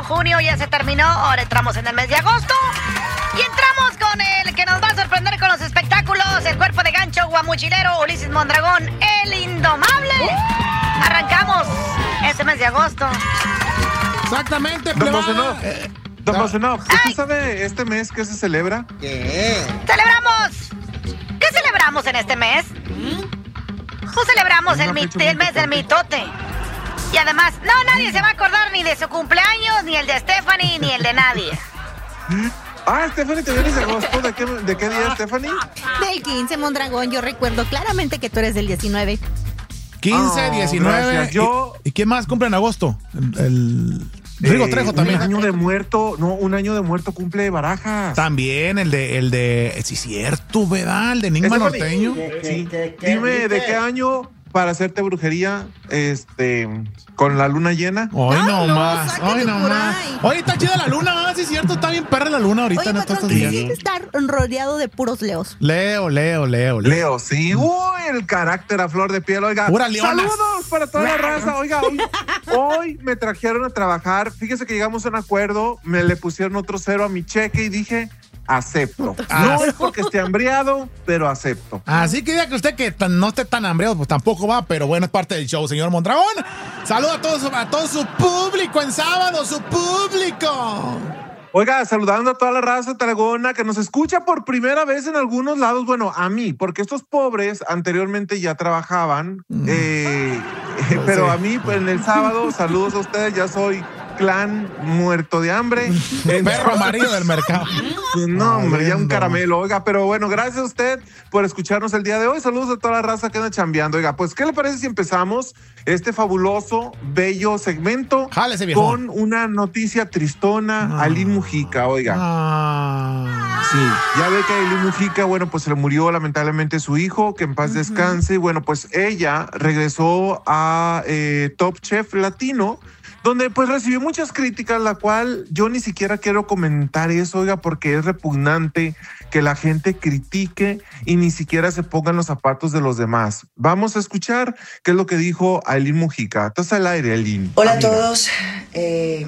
junio ya se terminó, ahora entramos en el mes de agosto. Y entramos con el que nos va a sorprender con los espectáculos, el cuerpo de gancho guamuchilero Ulises Mondragón, el indomable. Arrancamos este mes de agosto. Exactamente, Don Bocenov, ¿usted sabe este mes qué se celebra? ¡Celebramos! ¿Qué celebramos en este mes? Pues celebramos el mes del mitote. Y además, nadie se va a acordar ni de su cumpleaños, ni el de Stephanie, ni el de nadie. Stephanie, ¿te vienes de agosto? ¿De qué día, Stephanie? Del 15, Mondragón. Yo recuerdo claramente que tú eres del 19. 15, 19. Gracias. ¿Y quién más cumple en agosto? El Rigo Trejo también. Un año de muerto cumple Barajas. También el de sí, cierto, ¿verdad? El de Enigma Norteño. Sí. Dime, ¿de qué año para hacerte brujería con la luna llena? Hoy no más. Sáquenle por ahí. Oye, está chida la luna, ¿verdad? Sí, es cierto, está bien perra la luna ahorita. Oye, en patrón, estos ¿qué días. significa estar rodeado de puros leos? Leo. Leo, sí. Uy, el carácter a flor de piel, oiga. Pura leonas. Saludos para toda la raza. Oiga, hoy me trajeron a trabajar. Fíjese que llegamos a un acuerdo. Me le pusieron otro 0 a mi cheque y dije, acepto. No es porque esté hambriado, pero acepto. Así que diga que usted que no esté tan hambriado, pues tampoco va, pero bueno, es parte del show, señor Mondragón. Saludos a todo su público en sábado, su público. Oiga, saludando a toda la raza tarragona que nos escucha por primera vez en algunos lados. Bueno, a mí, porque estos pobres anteriormente ya trabajaban, pero sí. a mí pues, en el sábado, saludos a ustedes, ya soy clan muerto de hambre. Perro amarillo del mercado. No, hombre, ya un caramelo. Oiga, pero bueno, gracias a usted por escucharnos el día de hoy. Saludos a toda la raza que anda chambeando. Oiga, pues, ¿qué le parece si empezamos este fabuloso, bello segmento Jálese, viejo. con una noticia tristona? Aline Mujica, oiga. Sí, ya ve que a Ailín Mujica, bueno, pues se le murió lamentablemente su hijo, que en paz descanse. Bueno, pues ella regresó a Top Chef Latino, donde pues recibió muchas críticas, la cual yo ni siquiera quiero comentar eso, oiga, porque es repugnante que la gente critique y ni siquiera se pongan los zapatos de los demás. Vamos a escuchar qué es lo que dijo Ailín Mujica. Estás al aire, Ailín. Hola a todos. He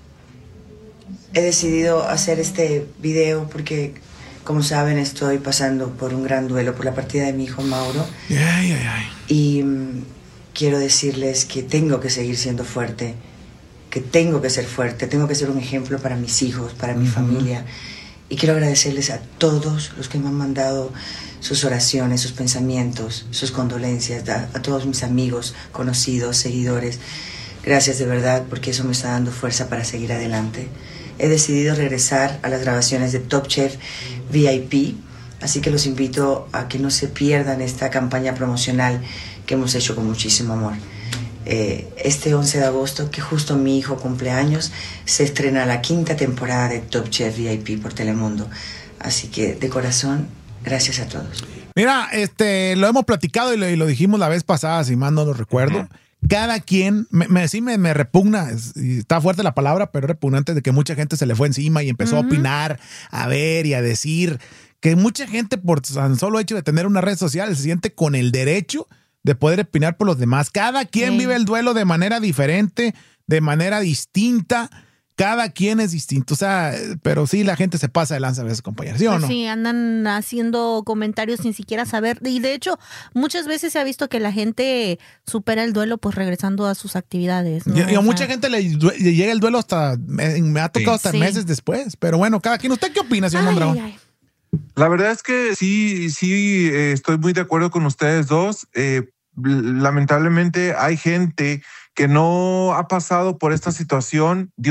decidido hacer este video porque, como saben, estoy pasando por un gran duelo por la partida de mi hijo Mauro. Y quiero decirles que tengo que seguir siendo fuerte, que tengo que ser fuerte, tengo que ser un ejemplo para mis hijos, para mi familia. Y quiero agradecerles a todos los que me han mandado sus oraciones, sus pensamientos, sus condolencias, a todos mis amigos, conocidos, seguidores. Gracias de verdad, porque eso me está dando fuerza para seguir adelante. He decidido regresar a las grabaciones de Top Chef VIP, así que los invito a que no se pierdan esta campaña promocional que hemos hecho con muchísimo amor. Este 11 de agosto, que justo mi hijo cumpleaños, se estrena la 5ª temporada de Top Chef VIP por Telemundo. Así que, de corazón, gracias a todos. Mira, lo hemos platicado y lo dijimos la vez pasada, si mal no lo recuerdo. Cada quien, me repugna, y está fuerte la palabra, pero es repugnante de que mucha gente se le fue encima y empezó a opinar, a ver y a decir que mucha gente por tan solo hecho de tener una red social se siente con el derecho de poder opinar por los demás. Cada quien vive el duelo de manera diferente, de manera distinta. Cada quien es distinto, o sea, pero sí la gente se pasa de lanza a veces, compañeros, ¿sí o no? Sí, andan haciendo comentarios sin siquiera saber. Y de hecho, muchas veces se ha visto que la gente supera el duelo pues regresando a sus actividades, ¿no? Y a mucha gente le llega el duelo hasta, me ha tocado hasta meses después. Pero bueno, cada quien. ¿Usted qué opina, señor Mondragón? La verdad es que sí, estoy muy de acuerdo con ustedes dos. Lamentablemente hay gente que no ha pasado por esta situación.